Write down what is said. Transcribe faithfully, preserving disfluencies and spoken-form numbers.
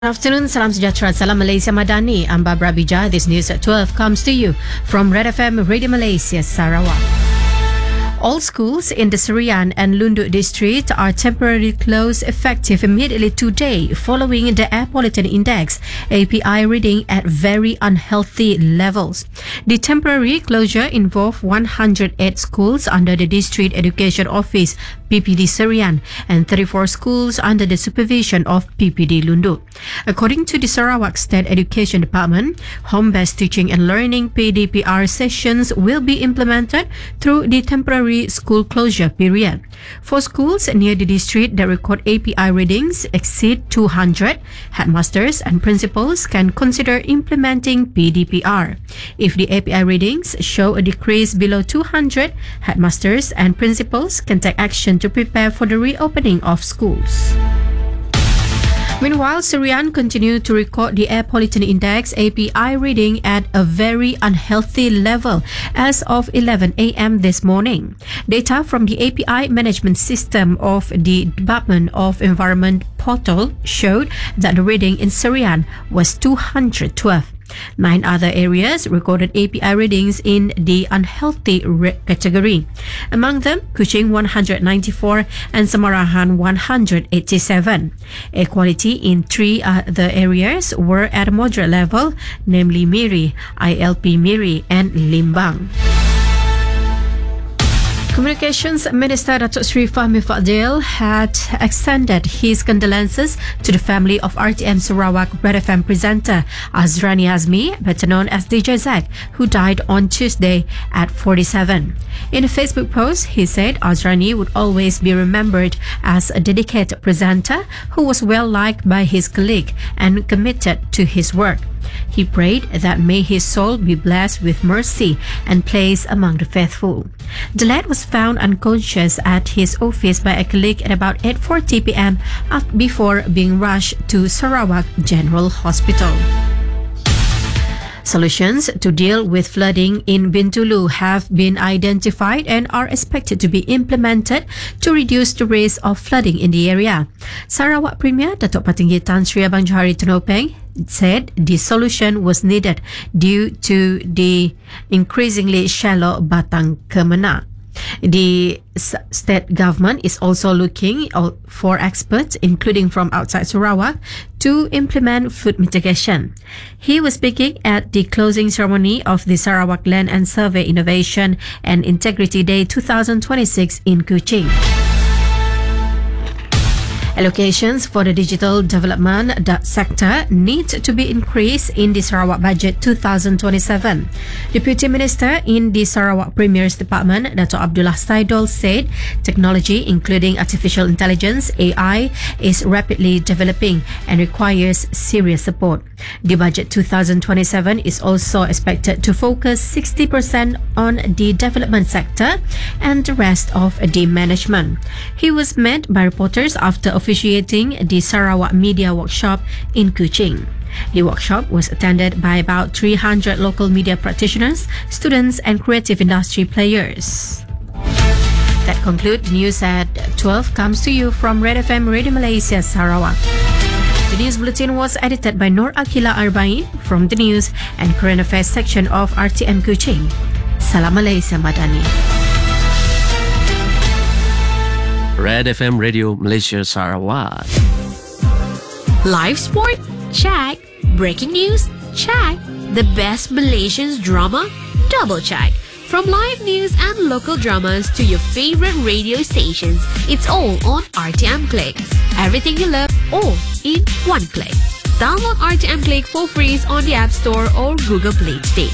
Afternoon, salam sejahtera, salam Malaysia Madani. I'm Barbara Bijah. This news at twelve comes to you from Red F M Radio Malaysia, Sarawak. All schools in the Serian and Lunduk district are temporarily closed effective immediately today following the Air Pollution Index A P I reading at very unhealthy levels. The temporary closure involved one hundred eight schools under the District Education Office P P D Serian and thirty-four schools under the supervision of P P D Lunduk. According to the Sarawak State Education Department, home-based teaching and learning P D P R sessions will be implemented through the temporary school closure period. For schools near the district that record A P I readings exceed two hundred, headmasters and principals can consider implementing P D P R. If the A P I readings show a decrease below two hundred, headmasters and principals can take action to prepare for the reopening of schools. Meanwhile, Serian continued to record the Air Pollution Index A P I reading at a very unhealthy level as of eleven a m this morning. Data from the A P I management system of the Department of Environment portal showed that the reading in Serian was two hundred twelve. Nine other areas recorded A P I readings in the unhealthy re- category. Among them, Kuching one hundred ninety-four and Samarahan one hundred eighty-seven. Air quality in three other areas were at a moderate level, namely Miri, I L P Miri and Limbang. Communications Minister Datuk Seri Fahmi Fadil had extended his condolences to the family of R T M Sarawak Red F M presenter Azrani Azmi, better known as D J Zack, who died on Tuesday at forty-seven. In a Facebook post, he said Azrani would always be remembered as a dedicated presenter who was well liked by his colleague and committed to his work. He prayed that may his soul be blessed with mercy and placed among the faithful. The lad was found unconscious at his office by a colleague at about eight forty p m before being rushed to Sarawak General Hospital. Solutions to deal with flooding in Bintulu have been identified and are expected to be implemented to reduce the risk of flooding in the area. Sarawak Premier Datuk Patinggi Tan Sri Abang Johari Tunopeng said the solution was needed due to the increasingly shallow Batang Kemena. The state government is also looking for experts, including from outside Sarawak, to implement flood mitigation. He was speaking at the closing ceremony of the Sarawak Land and Survey Innovation and Integrity Day twenty twenty-six in Kuching. Allocations for the digital development sector need to be increased in the Sarawak Budget twenty twenty-seven. Deputy Minister in the Sarawak Premier's Department, Dato' Abdullah Saidol, said technology, including artificial intelligence, A I, is rapidly developing and requires serious support. The Budget twenty twenty-seven is also expected to focus sixty percent on the development sector and the rest of the management. He was met by reporters after officiating the Sarawak Media Workshop in Kuching. The workshop was attended by about three hundred local media practitioners, students and creative industry players. That concludes the news at twelve comes to you from Red F M Radio Malaysia, Sarawak. The news bulletin was edited by Nur Akila Arbain from the News and Current Affairs section of R T M Kuching. Salam Malaysia Madani. Red F M Radio Malaysia, Sarawak. Live sport? Check. Breaking news? Check. The best Malaysian drama? Double check. From live news and local dramas to your favorite radio stations, it's all on R T M Click. Everything you love, all in one click. Download R T M Click for free on the App Store or Google Play today.